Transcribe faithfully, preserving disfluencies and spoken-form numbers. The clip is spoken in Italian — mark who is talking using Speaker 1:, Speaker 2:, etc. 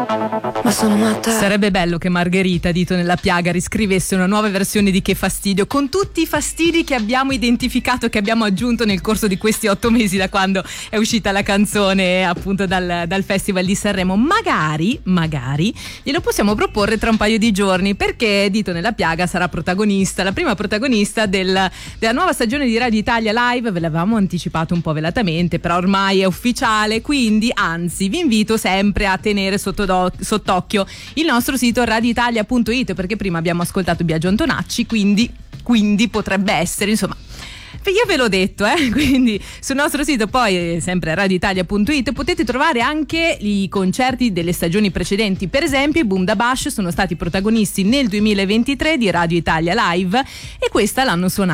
Speaker 1: Ma sono matta.
Speaker 2: Sarebbe bello che Margherita, Dito nella piaga, riscrivesse una nuova versione di Che fastidio, con tutti i fastidi che abbiamo identificato, che abbiamo aggiunto nel corso di questi otto mesi da quando è uscita la canzone appunto dal, dal Festival di Sanremo. Magari, magari glielo possiamo proporre tra un paio di giorni, perché Dito nella piaga sarà protagonista, la prima protagonista del, della nuova stagione di Radio Italia Live. Ve l'avevamo anticipato un po' velatamente, però ormai è ufficiale, quindi anzi vi invito sempre a tenere sotto do, sott'occhio il nostro sito radio italia punto it, perché prima abbiamo ascoltato Biagio Antonacci, quindi, quindi potrebbe essere, insomma, io ve l'ho detto, eh? Quindi sul nostro sito, poi sempre radio italia punto it, potete trovare anche i concerti delle stagioni precedenti. Per esempio i Boom da Bash sono stati protagonisti nel duemilaventitré di Radio Italia Live e questa l'hanno suonata